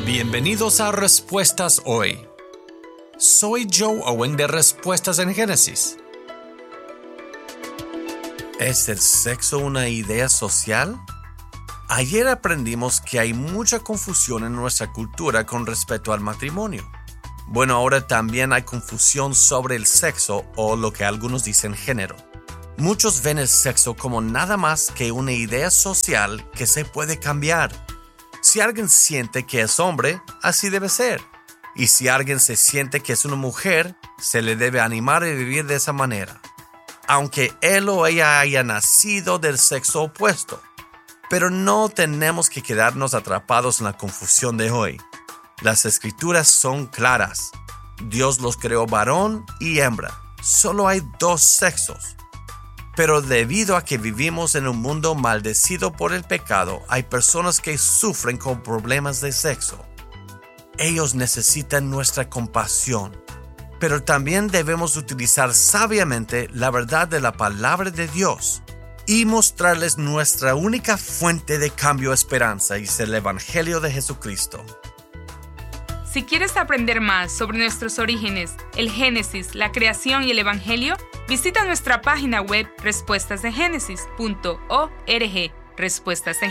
Bienvenidos a Respuestas Hoy. Soy Joe Owen de Respuestas en Génesis. ¿Es el sexo una idea social? Ayer aprendimos que hay mucha confusión en nuestra cultura con respecto al matrimonio. Bueno, ahora también hay confusión sobre el sexo o lo que algunos dicen género. Muchos ven el sexo como nada más que una idea social que se puede cambiar. Si alguien siente que es hombre, así debe ser. Y si alguien se siente que es una mujer, se le debe animar a vivir de esa manera, aunque él o ella haya nacido del sexo opuesto. Pero no tenemos que quedarnos atrapados en la confusión de hoy. Las escrituras son claras. Dios los creó varón y hembra. Solo hay dos sexos. Pero debido a que vivimos en un mundo maldecido por el pecado, hay personas que sufren con problemas de sexo. Ellos necesitan nuestra compasión. Pero también debemos utilizar sabiamente la verdad de la palabra de Dios y mostrarles nuestra única fuente de cambio, esperanza, y es el Evangelio de Jesucristo. Si quieres aprender más sobre nuestros orígenes, el Génesis, la creación y el Evangelio, visita nuestra página web respuestasengénesis.org.